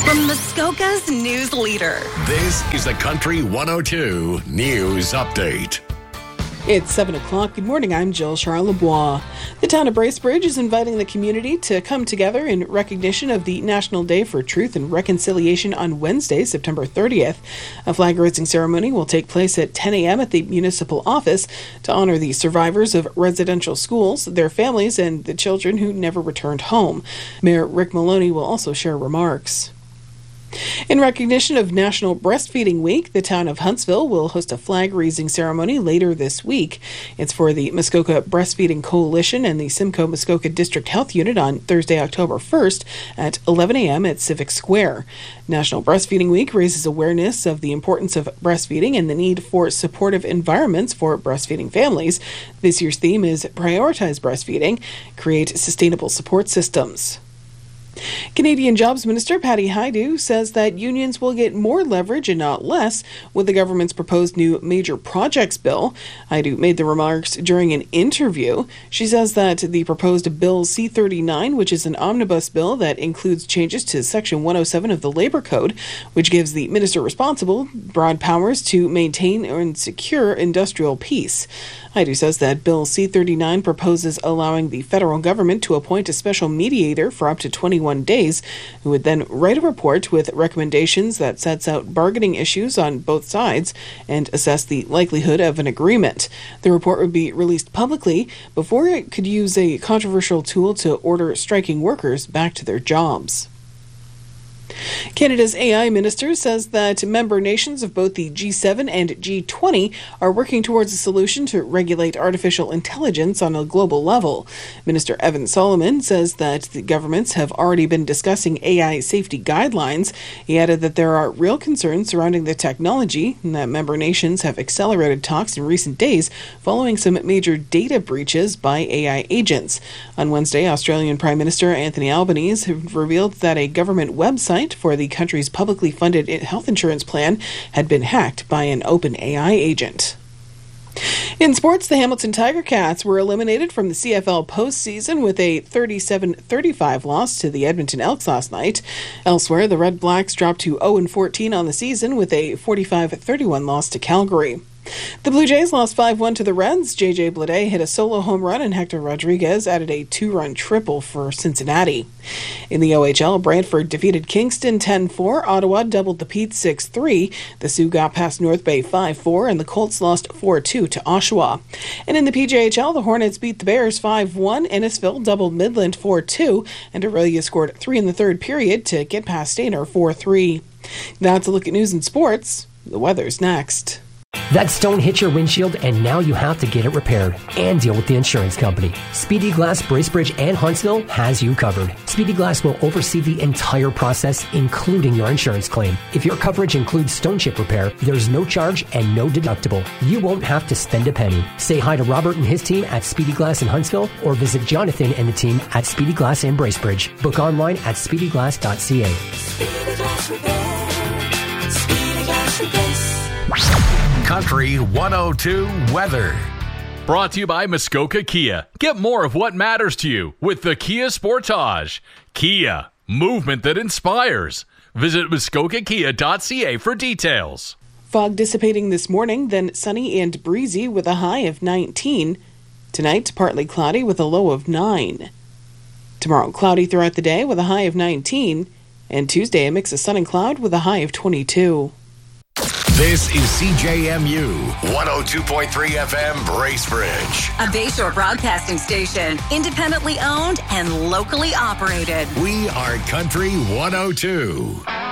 From Muskoka's news leader. This is the Country 102 News Update. It's 7 o'clock. Good morning. I'm Jill Charlebois. The town of Bracebridge is inviting the community to come together in recognition of the National Day for Truth and Reconciliation on Wednesday, September 30th. A flag-raising ceremony will take place at 10 a.m. at the municipal office to honor the survivors of residential schools, their families, and the children who never returned home. Mayor Rick Maloney will also share remarks. In recognition of National Breastfeeding Week, the town of Huntsville will host a flag-raising ceremony later this week. It's for the Muskoka Breastfeeding Coalition and the Simcoe Muskoka District Health Unit on Thursday, October 1st at 11 a.m. at Civic Square. National Breastfeeding Week raises awareness of the importance of breastfeeding and the need for supportive environments for breastfeeding families. This year's theme is Prioritize Breastfeeding, Create Sustainable Support Systems. Canadian Jobs Minister Patty Hajdu says that unions will get more leverage and not less with the government's proposed new major projects bill. Hajdu made the remarks during an interview. She says that the proposed Bill C-39, which is an omnibus bill that includes changes to Section 107 of the Labour Code, which gives the minister responsible broad powers to maintain and secure industrial peace. Hajdu says that Bill C-39 proposes allowing the federal government to appoint a special mediator for up to 21 days, who would then write a report with recommendations that sets out bargaining issues on both sides and assess the likelihood of an agreement. The report would be released publicly before it could use a controversial tool to order striking workers back to their jobs. Canada's AI minister says that member nations of both the G7 and G20 are working towards a solution to regulate artificial intelligence on a global level. Minister Evan Solomon says that the governments have already been discussing AI safety guidelines. He added that there are real concerns surrounding the technology and that member nations have accelerated talks in recent days following some major data breaches by AI agents. On Wednesday, Australian Prime Minister Anthony Albanese revealed that a government website for the country's publicly funded health insurance plan had been hacked by an OpenAI agent. In sports, the Hamilton Tiger Cats were eliminated from the CFL postseason with a 37-35 loss to the Edmonton Elks last night. Elsewhere, the Red Blacks dropped to 0-14 on the season with a 45-31 loss to Calgary. The Blue Jays lost 5-1 to the Reds. J.J. Bleday hit a solo home run and Hector Rodriguez added a 2-run triple for Cincinnati. In the OHL, Brantford defeated Kingston 10-4. Ottawa doubled the Pete 6-3. The Sioux got past North Bay 5-4, and the Colts lost 4-2 to Oshawa. And in the PJHL, the Hornets beat the Bears 5-1. Innisfil doubled Midland 4-2, and Aurelia scored 3 in the third period to get past Stainer 4-3. That's a look at news and sports. The weather's next. That stone hit your windshield and now you have to get it repaired and deal with the insurance company. Speedy Glass Bracebridge and Huntsville has you covered. Speedy Glass will oversee the entire process, including your insurance claim. If your coverage includes stone chip repair, there's no charge and no deductible. You won't have to spend a penny. Say hi to Robert and his team at Speedy Glass in Huntsville or visit Jonathan and the team at Speedy Glass in Bracebridge. Book online at speedyglass.ca. Speedy Glass Repair. Speedy Glass Repair. Country 102 weather. Brought to you by Muskoka Kia. Get more of what matters to you with the Kia Sportage. Kia, movement that inspires. Visit muskokakia.ca for details. Fog dissipating this morning, then sunny and breezy with a high of 19. Tonight, partly cloudy with a low of 9. Tomorrow, cloudy throughout the day with a high of 19. And Tuesday, a mix of sun and cloud with a high of 22. This is CJMU 102.3 FM Bracebridge. A Bayshore broadcasting station, independently owned and locally operated. We are Country 102.